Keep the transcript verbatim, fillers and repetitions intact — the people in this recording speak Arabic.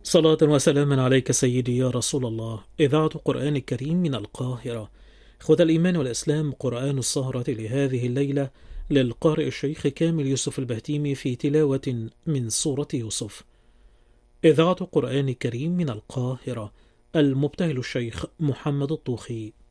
صلاة وسلاما عليك سيدي يا رسول الله. إذاعة قرآن الكريم من القاهرة. إخوة الإيمان والإسلام، قرآن السهرة لهذه الليلة للقارئ الشيخ كامل يوسف البهتيمي في تلاوة من سورة يوسف. إذاعة قرآن الكريم من القاهرة. المبتهل الشيخ محمد الطوخي.